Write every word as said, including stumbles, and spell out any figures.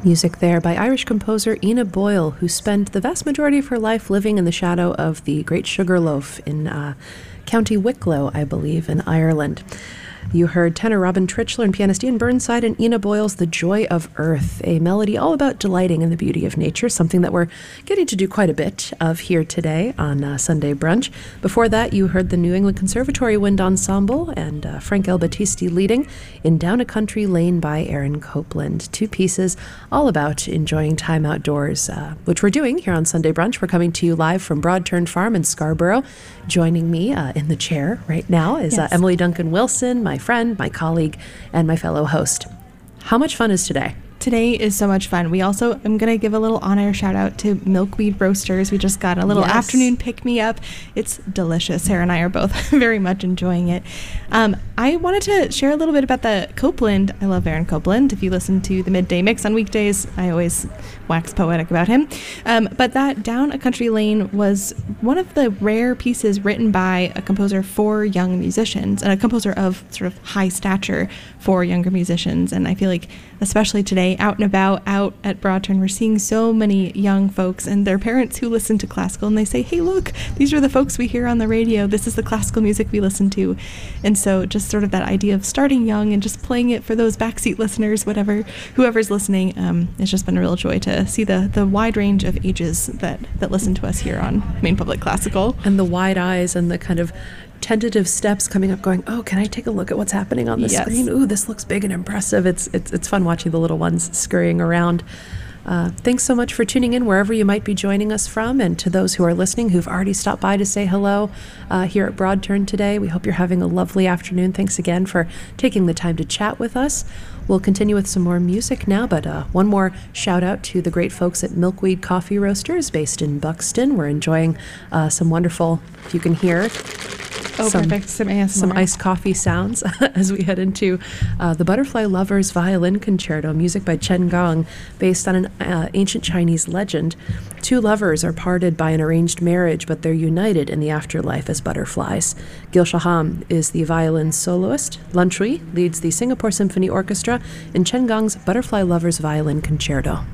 Music there by Irish composer Ina Boyle, who spent the vast majority of her life living in the shadow of the Great Sugarloaf in uh, County Wicklow, I believe, in Ireland. You heard tenor Robin Tritchler and pianist Ian Burnside and Ina Boyle's The Joy of Earth, a melody all about delighting in the beauty of nature, something that we're getting to do quite a bit of here today on uh, Sunday Brunch. Before that, you heard the New England Conservatory Wind Ensemble and uh, Frank El Battisti leading in Down a Country Lane by Aaron Copland. Two pieces all about enjoying time outdoors, uh, which we're doing here on Sunday Brunch. We're coming to you live from Broad Turn Farm in Scarborough. Joining me uh, in the chair right now is yes. uh, Emily Duncan Wilson, my friend, my colleague, and my fellow host. How much fun is today? Today is so much fun. We also, I'm going to give a little on-air shout out to Milkweed Roasters. We just got a little yes. afternoon pick-me-up. It's delicious. Sarah and I are both very much enjoying it. Um, I wanted to share a little bit about the Copland. I love Aaron Copland. If you listen to the Midday Mix on weekdays, I always wax poetic about him. Um, but that Down a Country Lane was one of the rare pieces written by a composer for young musicians, and a composer of sort of high stature for younger musicians. And I feel like, especially today, out and about, out at Broad Turn, we're seeing so many young folks and their parents who listen to classical, and they say, hey, look, these are the folks we hear on the radio. This is the classical music we listen to. And so just sort of that idea of starting young and just playing it for those backseat listeners, whatever, whoever's listening, um, it's just been a real joy to see the, the wide range of ages that, that listen to us here on Maine Public Classical. And the wide eyes and the kind of tentative steps coming up going, oh, can I take a look at what's happening on the yes. screen? Ooh, this looks big and impressive. It's it's it's fun watching the little ones scurrying around. Uh, thanks so much for tuning in wherever you might be joining us from, and to those who are listening who've already stopped by to say hello uh, here at Broad Turn today. We hope you're having a lovely afternoon. Thanks again for taking the time to chat with us. We'll continue with some more music now, but uh, one more shout out to the great folks at Milkweed Coffee Roasters based in Buxton. We're enjoying uh, some wonderful, if you can hear, Oh, some, perfect. Some A S M R. Some iced coffee sounds as we head into uh, the Butterfly Lovers Violin Concerto, music by Chen Gong, based on an uh, ancient Chinese legend. Two lovers are parted by an arranged marriage, but they're united in the afterlife as butterflies. Gil Shaham is the violin soloist. Lan Shui leads the Singapore Symphony Orchestra in Chen Gong's Butterfly Lovers Violin Concerto.